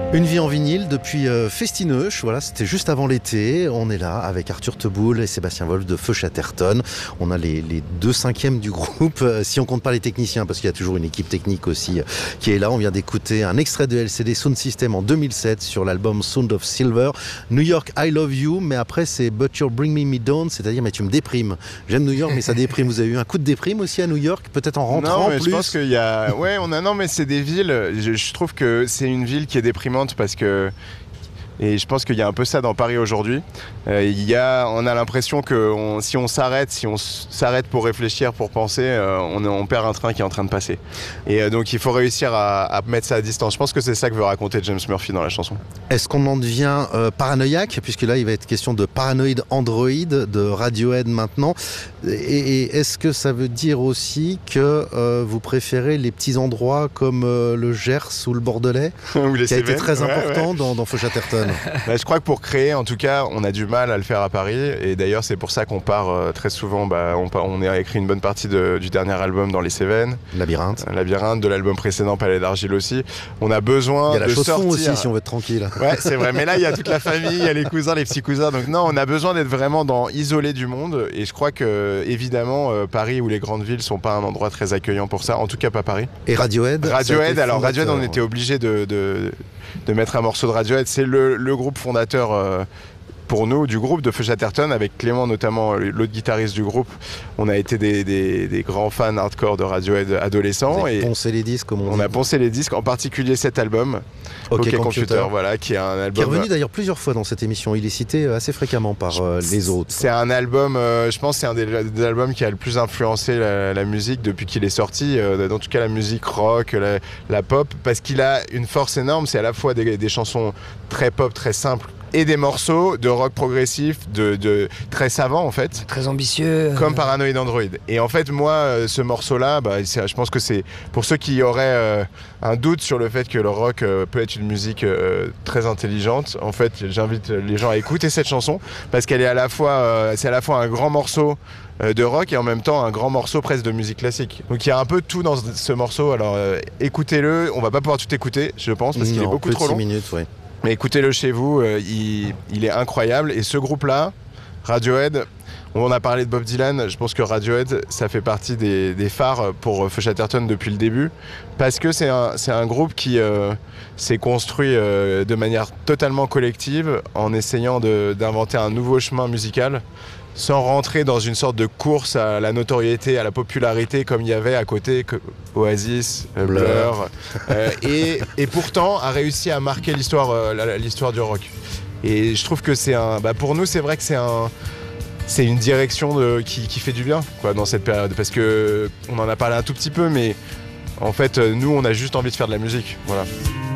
Une vie en vinyle depuis Festineuch, voilà, c'était juste avant l'été. On est là avec Arthur Teboul et Sébastien Wolf de Feu Chatterton. On a les 2/5 du groupe, si on compte pas les techniciens, parce qu'il y a toujours une équipe technique aussi qui est là. On vient d'écouter un extrait de LCD Sound System en 2007 sur l'album Sound of Silver. New York, I Love You, mais après c'est But You're Bringing Me Down, c'est-à-dire mais tu me déprimes. J'aime New York, mais ça déprime. Vous avez eu un coup de déprime aussi à New York, peut-être en rentrant Non, mais plus. je pense qu'il y a... Ouais, non, mais c'est des villes... Je trouve que c'est une ville qui est déprimante parce que... Et je pense qu'il y a un peu ça dans Paris aujourd'hui. On a l'impression que si on s'arrête pour réfléchir, pour penser, on perd un train qui est en train de passer. Et donc il faut réussir à mettre ça à distance. Je pense que c'est ça que veut raconter James Murphy dans la chanson. Est-ce qu'on en devient paranoïaque, puisque là il va être question de Paranoid Android, de Radiohead maintenant, et est-ce que ça veut dire aussi que vous préférez les petits endroits comme le Gers ou le Bordelais, ou les qui a été Cévennes, très important dans Feu Chatterton? Je crois que pour créer, en tout cas, on a du mal à le faire à Paris. Et d'ailleurs, c'est pour ça qu'on part très souvent. On a écrit une bonne partie du dernier album dans les Cévennes. Labyrinthe, de l'album précédent, Palais d'Argile aussi. On a besoin de sortir. Il y a la chaux-de-fonds aussi, si on veut être tranquille. Ouais, c'est vrai. Mais là, il y a toute la famille, il y a les cousins, les petits cousins. Donc non, on a besoin d'être vraiment isolé du monde. Et je crois que, évidemment, Paris ou les grandes villes sont pas un endroit très accueillant pour ça. En tout cas, pas Paris. Et Radiohead, Radiohead, on était obligé de mettre un morceau de Radiohead. C'est le groupe fondateur pour nous du groupe de Feu Chatterton, avec Clément notamment, l'autre guitariste du groupe. On a été des grands fans hardcore de Radiohead adolescents. Vous avez poncé les disques, comme on dit. On a poncé les disques, en particulier cet album, OK Computer, voilà, qui est un album... Qui est revenu d'ailleurs plusieurs fois dans cette émission. Il est cité assez fréquemment par les autres. C'est un album, je pense, c'est un des albums qui a le plus influencé la musique depuis qu'il est sorti, en tout cas la musique rock, la pop, parce qu'il a une force énorme. C'est à la fois des chansons très pop, très simples, et des morceaux de rock progressif, de très savants en fait. Très ambitieux. Comme Paranoid Android. Et en fait, moi, ce morceau-là, je pense que c'est pour ceux qui auraient un doute sur le fait que le rock peut être une musique très intelligente. En fait, j'invite les gens à écouter cette chanson parce qu'elle est c'est à la fois un grand morceau de rock et en même temps un grand morceau presque de musique classique. Donc il y a un peu tout dans ce morceau. Alors écoutez-le. On va pas pouvoir tout écouter, je pense, parce qu'il est beaucoup trop long. 6 minutes, ouais. Mais écoutez-le chez vous, il est incroyable. Et ce groupe-là, Radiohead, on a parlé de Bob Dylan, je pense que Radiohead, ça fait partie des phares pour Feu Chatterton depuis le début, parce que c'est un groupe qui s'est construit de manière totalement collective, en essayant d'inventer un nouveau chemin musical, sans rentrer dans une sorte de course à la notoriété, à la popularité, comme il y avait à côté Oasis, Blur, et pourtant a réussi à marquer l'histoire du rock. Et je trouve que pour nous, c'est vrai que c'est une direction qui fait du bien, quoi, dans cette période, parce que on en a parlé un tout petit peu, mais en fait, nous, on a juste envie de faire de la musique, voilà.